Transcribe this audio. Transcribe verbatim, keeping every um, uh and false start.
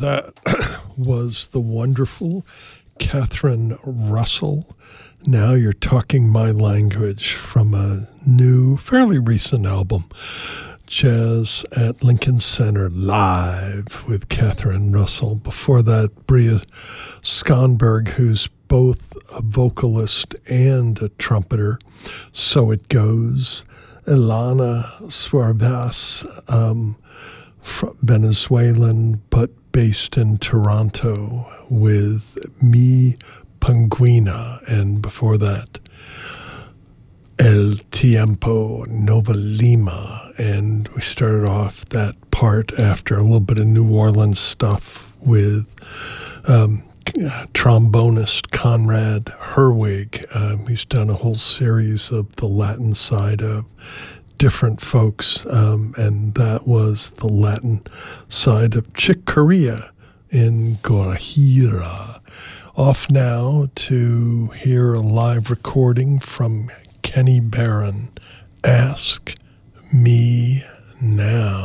That was the wonderful Catherine Russell. Now You're Talking My Language from a new, fairly recent album, Jazz at Lincoln Center Live with Catherine Russell. Before that, Bria Skonberg, who's both a vocalist and a trumpeter. So It Goes. Ilana Suarvas, um, Venezuelan, but based in Toronto, with Mi Penguina, and before that, El Tiempo Nova Lima. And we started off that part after a little bit of New Orleans stuff with um, trombonist Conrad Herwig. Um, he's done a whole series of the Latin side of different folks, um, and that was the Latin side of Chick Corea in Guajira. Off now to hear a live recording from Kenny Barron, Ask Me Now.